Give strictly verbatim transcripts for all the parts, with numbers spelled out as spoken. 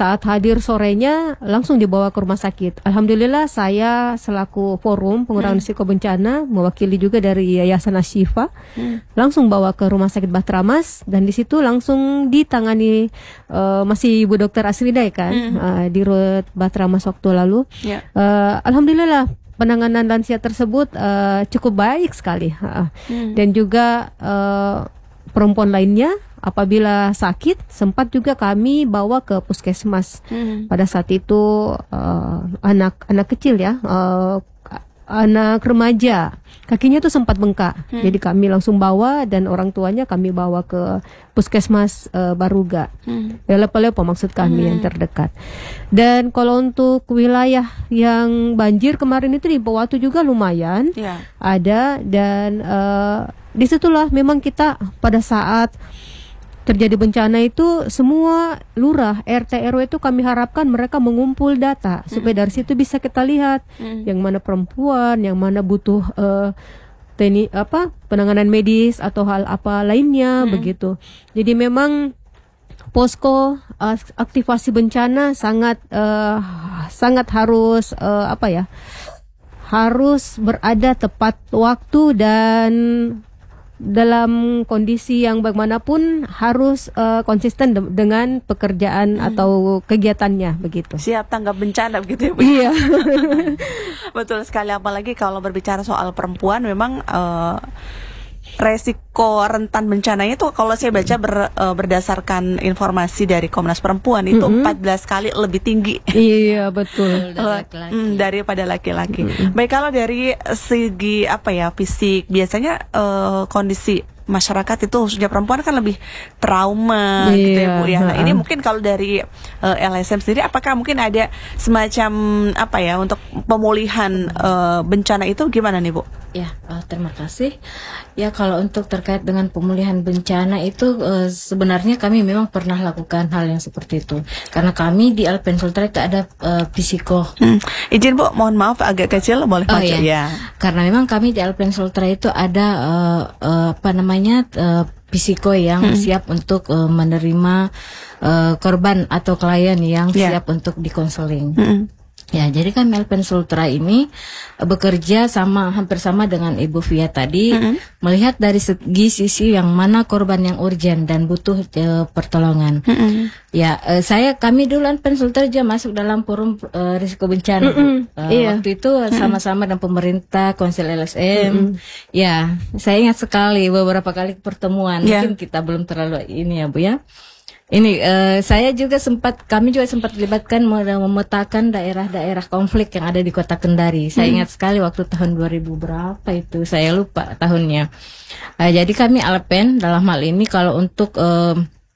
saat hadir sorenya langsung dibawa ke rumah sakit. Alhamdulillah saya selaku forum pengurangan hmm. risiko bencana mewakili juga dari Yayasan Ashifa hmm. langsung bawa ke rumah sakit Batramas, dan di situ langsung ditangani uh, masih Ibu Dokter Asridai kan hmm. uh, di Rut Batramas waktu lalu. Yeah. Uh, Alhamdulillah penanganan lansia tersebut uh, cukup baik sekali, uh, hmm. dan juga uh, perempuan lainnya apabila sakit sempat juga kami bawa ke puskesmas. Hmm. Pada saat itu uh, anak anak kecil ya, uh, anak remaja, kakinya tuh sempat bengkak. Hmm. Jadi kami langsung bawa dan orang tuanya kami bawa ke puskesmas uh, Baruga. Hmm. Ya, Lepo-Lepo maksud kami hmm. yang terdekat. Dan kalau untuk wilayah yang banjir kemarin itu di Bawatu juga lumayan yeah. ada, dan uh, disitulah memang kita pada saat terjadi bencana itu semua lurah, R T R W itu kami harapkan mereka mengumpul data hmm. supaya dari situ bisa kita lihat hmm. yang mana perempuan, yang mana butuh uh, teni, apa penanganan medis atau hal apa lainnya hmm. begitu. Jadi memang posko uh, aktivasi bencana sangat uh, sangat harus uh, apa ya harus berada tepat waktu, dan dalam kondisi yang bagaimanapun harus uh, konsisten de- dengan pekerjaan hmm. atau kegiatannya begitu. Siap tanggap bencana begitu ya Bu? Iya. Betul sekali, apalagi kalau berbicara soal perempuan memang uh, resiko rentan bencananya itu kalau saya baca ber, uh, berdasarkan informasi dari Komnas Perempuan itu mm-hmm. empat belas kali lebih tinggi. Iya betul. uh, mm, daripada laki-laki. Mm-hmm. Baik, kalau dari segi apa ya fisik biasanya uh, kondisi masyarakat itu khususnya perempuan kan lebih trauma iya, gitu ya Bu ya. Nah, uh-uh. ini mungkin kalau dari uh, L S M sendiri apakah mungkin ada semacam apa ya untuk pemulihan uh, bencana itu gimana nih Bu? Ya, uh, terima kasih. Ya, kalau untuk terkait dengan pemulihan bencana itu uh, sebenarnya kami memang pernah lakukan hal yang seperti itu. Karena kami di Alpen Sultra itu ada uh, psiko. Hmm. Izin Bu, mohon maaf agak kecil, boleh oh, maju ya. ya. Karena memang kami di Alpen Sultra itu ada uh, uh, apa namanya uh, psiko yang hmm. siap untuk uh, menerima uh, korban atau klien yang yeah. siap untuk dikonseling. Hmm. Ya, jadi kan Alpen Sultra ini bekerja sama hampir sama dengan Ibu Fia tadi, mm-hmm. melihat dari segi sisi yang mana korban yang urgent dan butuh uh, pertolongan. Mm-hmm. Ya, uh, saya kami dulu Alpen Sultra juga masuk dalam forum uh, risiko bencana. Mm-hmm. Uh, iya. Waktu itu mm-hmm. sama-sama dengan pemerintah, Konsel L S M. Mm-hmm. Ya, saya ingat sekali beberapa kali pertemuan. Yeah. Mungkin kita belum terlalu ini ya Bu ya. Ini uh, saya juga sempat, kami juga sempat dilibatkan memetakan daerah-daerah konflik yang ada di Kota Kendari. Saya hmm. ingat sekali waktu tahun dua ribu berapa itu, saya lupa tahunnya. Uh, jadi kami Alpen dalam hal ini kalau untuk uh,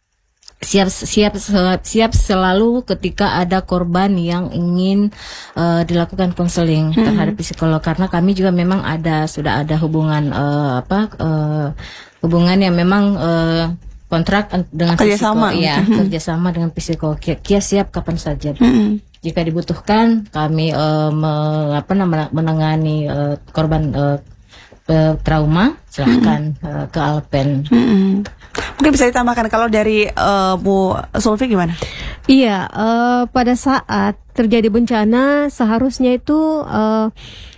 siap siap siap selalu ketika ada korban yang ingin uh, dilakukan konseling hmm. terhadap psikolog, karena kami juga memang ada sudah ada hubungan uh, apa uh, hubungan yang memang uh, kontrak dengan kerjasama, psiko, ya mm-hmm. kerjasama dengan psiko. Kia siap kapan saja. Mm-hmm. Jika dibutuhkan, kami uh, me, apa namanya menangani uh, korban uh, uh, trauma, silahkan mm-hmm. uh, ke Alpen. Mm-hmm. Mungkin bisa ditambahkan kalau dari uh, Bu Sulfi gimana? Iya, uh, pada saat terjadi bencana seharusnya itu uh,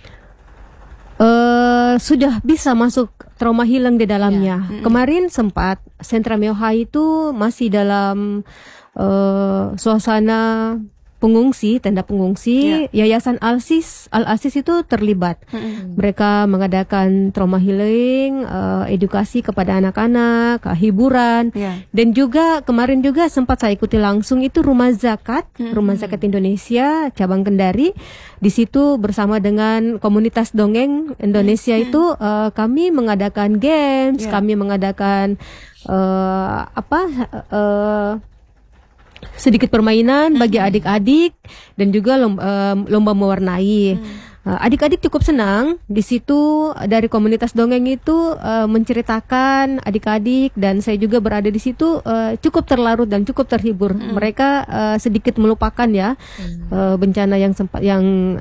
uh, sudah bisa masuk trauma healing di dalamnya. Ya. Kemarin sempat Sentra Myoha itu masih dalam uh, suasana pengungsi, tenda pengungsi. Ya. Yayasan Al-Sis, Al-Asis itu terlibat. Mm-hmm. Mereka mengadakan trauma healing, uh, edukasi kepada anak-anak, hiburan. Ya. Dan juga kemarin juga sempat saya ikuti langsung itu Rumah Zakat, mm-hmm. Rumah Zakat Indonesia cabang Kendari. Di situ bersama dengan komunitas dongeng Indonesia mm-hmm. itu uh, kami mengadakan games, yeah. kami mengadakan uh, apa uh, sedikit permainan bagi mm-hmm. adik-adik dan juga lomba, uh, lomba mewarnai. Mm. Uh, adik-adik cukup senang di situ. Dari komunitas dongeng itu uh, menceritakan adik-adik, dan saya juga berada di situ uh, cukup terlarut dan cukup terhibur. Mm. Mereka uh, sedikit melupakan ya mm. uh, bencana yang sempat yang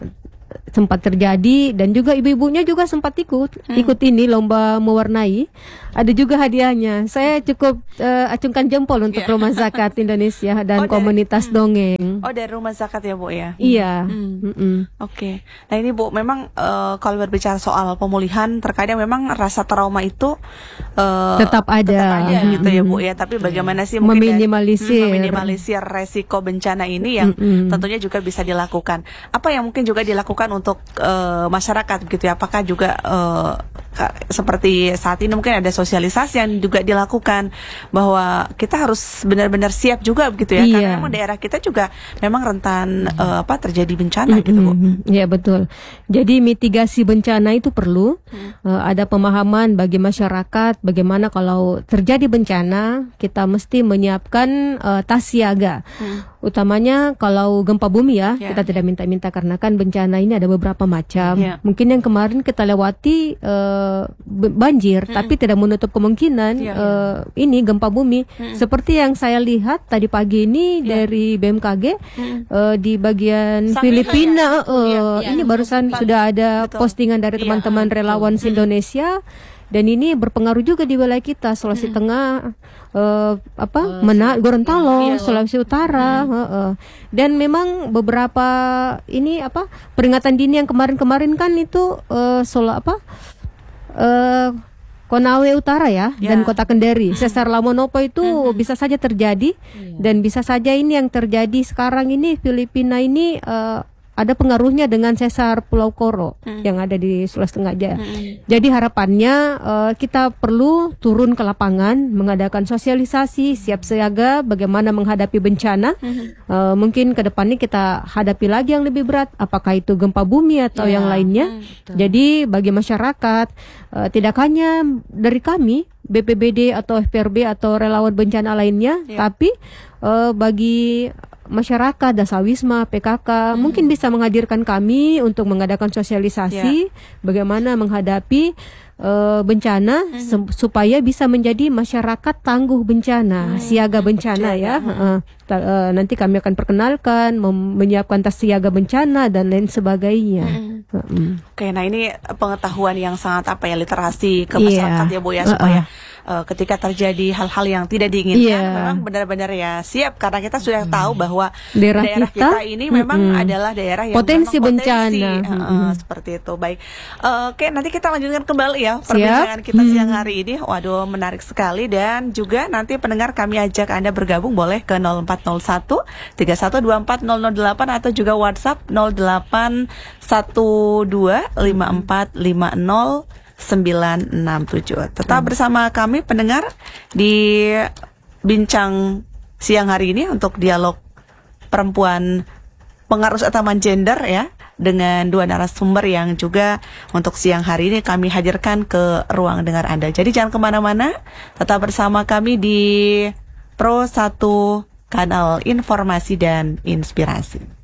sempat terjadi, dan juga ibu-ibunya juga sempat ikut hmm. ikut ini lomba mewarnai. Ada juga hadiahnya. Saya cukup uh, acungkan jempol untuk yeah. Rumah Zakat Indonesia dan oh, dari, komunitas hmm. dongeng. Oh, dari Rumah Zakat ya, Bu ya? Iya. Hmm. Hmm. Oke. Okay. Nah ini Bu, memang uh, kalau berbicara soal pemulihan, terkadang memang rasa trauma itu uh, tetap ada, tetap ada hmm. gitu ya, Bu ya. Tapi bagaimana sih meminimalisir, dari, meminimalisir resiko bencana ini yang hmm. tentunya juga bisa dilakukan. Apa yang mungkin juga dilakukan untuk uh, masyarakat gitu ya? Apakah juga uh, seperti saat ini mungkin ada sosialisasi yang juga dilakukan bahwa kita harus benar-benar siap juga begitu ya, iya. karena memang daerah kita juga memang rentan uh, apa terjadi bencana mm-hmm. gitu, Bu. Iya betul. Jadi mitigasi bencana itu perlu hmm. uh, ada pemahaman bagi masyarakat bagaimana kalau terjadi bencana kita mesti menyiapkan uh, tas siaga. Hmm. Utamanya kalau gempa bumi ya, yeah. kita tidak minta-minta karena kan bencana ini ada beberapa macam. Yeah. Mungkin yang kemarin kita lewati uh, banjir, mm-hmm. tapi tidak menutup kemungkinan yeah, uh, yeah. ini gempa bumi. Mm-hmm. Seperti yang saya lihat tadi pagi ini yeah. dari B M K G mm-hmm. uh, di bagian Sampai Filipina, ya. uh, yeah, yeah. ini barusan Betul. sudah ada Betul. postingan dari yeah. teman-teman relawan mm-hmm. Indonesia. Dan ini berpengaruh juga di wilayah kita, Sulawesi hmm. Tengah, uh, apa, uh, Mena, Gorontalo, iya. Sulawesi Utara, hmm. uh, uh. dan memang beberapa ini apa peringatan dini yang kemarin-kemarin kan itu uh, Solo apa, uh, Konawe Utara ya, yeah. dan Kota Kendari, hmm. Sesar Lamonopo itu hmm. bisa saja terjadi, yeah. dan bisa saja ini yang terjadi sekarang ini Filipina ini. Uh, ada pengaruhnya dengan sesar Pulau Koro hmm. yang ada di Sulawesi Tengah aja. Hmm. Jadi harapannya uh, kita perlu turun ke lapangan, mengadakan sosialisasi, siap siaga bagaimana menghadapi bencana. Hmm. Uh, mungkin ke depannya kita hadapi lagi yang lebih berat, apakah itu gempa bumi atau yeah. yang lainnya. Hmm, Jadi bagi masyarakat, uh, tidak hanya dari kami, B P B D atau F P R B atau relawan bencana lainnya, yeah. tapi uh, bagi masyarakat, Dasawisma, P K K hmm. mungkin bisa menghadirkan kami untuk mengadakan sosialisasi yeah. bagaimana menghadapi uh, bencana hmm. se- supaya bisa menjadi masyarakat tangguh bencana, hmm. siaga bencana ya. Hmm. Uh, ta- uh, nanti kami akan perkenalkan, mem- menyiapkan tas siaga bencana dan lain sebagainya. Hmm. Hmm. Oke, nah ini pengetahuan yang sangat apa ya, literasi ke masyarakat yeah. ya Bu ya, supaya uh-uh. Uh, ketika terjadi hal-hal yang tidak diinginkan, yeah. memang benar-benar ya siap karena kita sudah hmm. tahu bahwa daerah, daerah kita, kita ini memang hmm. adalah daerah yang potensi bencana, potensi, uh, hmm. seperti itu. Baik, uh, oke, nanti kita lanjutkan kembali ya perbincangan kita hmm. siang hari ini. Waduh, menarik sekali, dan juga nanti pendengar kami ajak Anda bergabung boleh ke nol empat nol satu tiga satu dua empat nol nol delapan atau juga WhatsApp nol delapan satu dua lima empat lima nol sembilan enam tujuh. Tetap hmm. bersama kami pendengar di bincang siang hari ini untuk dialog perempuan pengarus utama gender ya, dengan dua narasumber yang juga untuk siang hari ini kami hadirkan ke ruang dengar Anda. Jadi jangan kemana-mana, tetap bersama kami di Pro satu Kanal Informasi dan Inspirasi.